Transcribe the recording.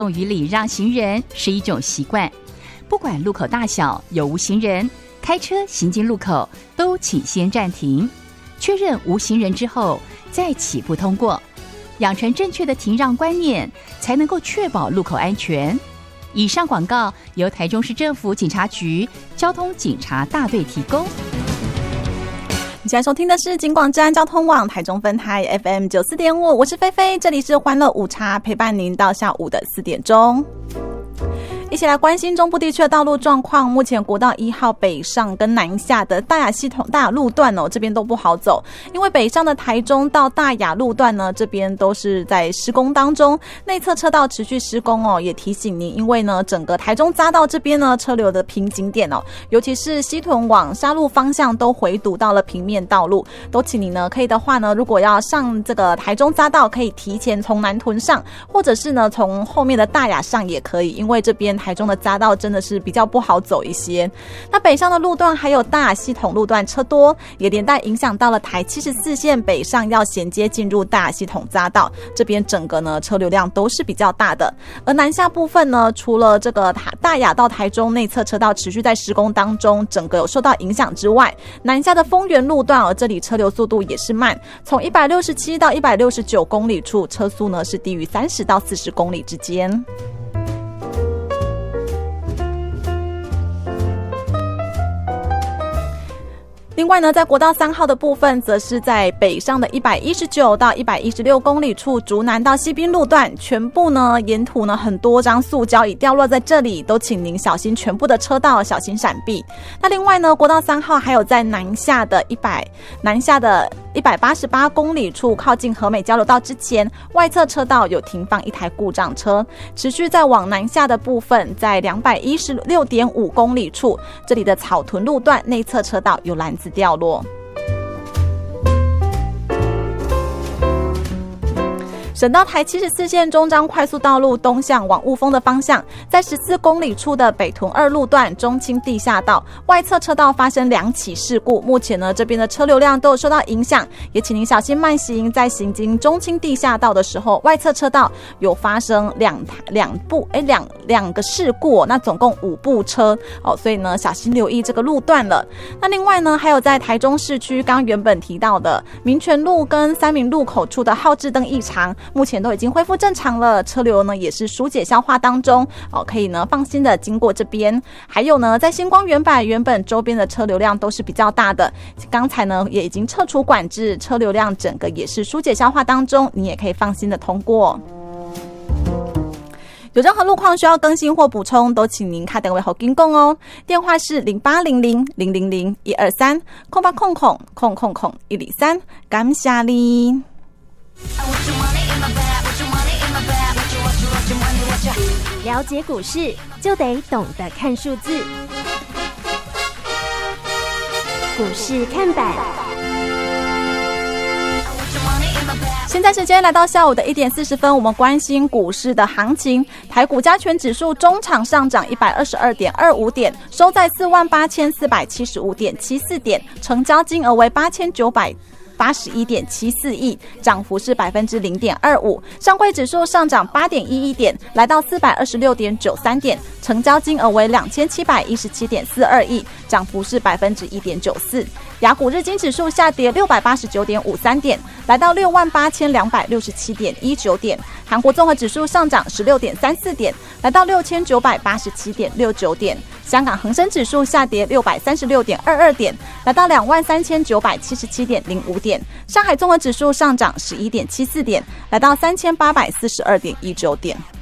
与礼让行人是一种习惯，不管路口大小有无行人，开车行经路口都请先暂停，确认无行人之后再起步通过，养成正确的停让观念，才能够确保路口安全。以上广告由台中市政府警察局交通警察大队提供。 你现在收听的是警广治安交通网台中分台 FM 94.5，我是菲菲，这里是欢乐午茶，陪伴您到下午的4点钟。一起来关心中部地区的道路状况。目前国道1号北上跟南下的大雅系统大雅路段这边都不好走，因为北上的台中到大雅路段呢，这边都是在施工当中，内侧车道持续施工也提醒您，因为呢整个台中匝道这边呢车流的瓶颈点尤其是西屯往沙鹿方向都回堵到了平面道路，都请您呢可以的话呢，如果要上这个台中匝道，可以提前从南屯上，或者是呢从后面的大雅上也可以，因为这边台中的匝道真的是比较不好走一些。那北上的路段还有大雅系统路段车多，也连带影响到了台74线北上要衔接进入大雅系统匝道，这边整个呢车流量都是比较大的。而南下部分呢，除了这个大雅到台中内侧车道持续在施工当中，整个有受到影响之外，南下的丰原路段这里车流速度也是慢，从167到169公里处车速呢是低于30到40公里之间。另外呢，在国道3号的部分，则是在北上的119到116公里处，竹南到西滨路段，全部呢沿途呢很多张塑胶椅掉落在这里，都请您小心全部的车道，小心闪避。那另外呢，国道3号还有在南下的188公里处，靠近和美交流道之前，外侧车道有停放一台故障车。持续在往南下的部分，在216.5公里处，这里的草屯路段内侧车道有篮子掉落。省道台74线中彰快速道路东向往雾峰的方向，在14公里处的北屯2路段中清地下道外侧车道发生2起事故，目前呢这边的车流量都有受到影响，也请您小心慢行。在行经中清地下道的时候，外侧车道有发生两个事故那总共5部车所以呢小心留意这个路段了。那另外呢，还有在台中市区刚原本提到的民权路跟三民路口处的号志灯异常，目前都已经恢复正常了，车流呢也是疏解消化当中可以呢放心的经过这边。还有呢，在星光原本周边的车流量都是比较大的，刚才呢也已经撤除管制，车流量整个也是疏解消化当中，你也可以放心的通过。有任何路况需要更新或补充，都请您打电话给警公电话是0800-000-123 0800-000-123，感谢你。 了解股市就得懂得看数字，股市看板。 现在时间来到下午的1点40分，我们关心股市的行情。台股加权指数中场上涨122.25点，收在48475.74点，成交金额为8981.74亿，涨幅是0.25%。上柜指数上涨8.11点，来到426.93点，成交金额为2717.42亿，涨幅是1.94%。亚股日经指数下跌689.53点，来到68267.19点。韩国综合指数上涨16.34点，来到6987.69点。香港恒生指数下跌636.22点，来到23977.05点。上海综合指数上涨11.74点，来到3842.19点。